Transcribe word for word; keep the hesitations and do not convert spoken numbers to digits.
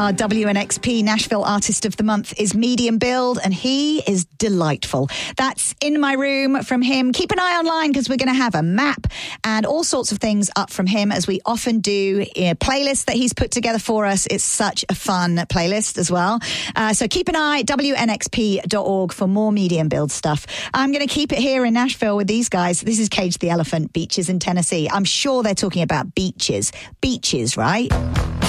Our W N X P Nashville Artist of the Month is Medium Build, and he is delightful. That's In My Room from him. Keep an eye online because we're going to have a map and all sorts of things up from him, as we often do. A playlist that he's put together for us. It's such a fun playlist as well. Uh, so keep an eye, W N X P dot org, for more Medium Build stuff. I'm going to keep it here in Nashville with these guys. This is Cage the Elephant, Beaches in Tennessee. I'm sure they're talking about beaches. Beaches, right?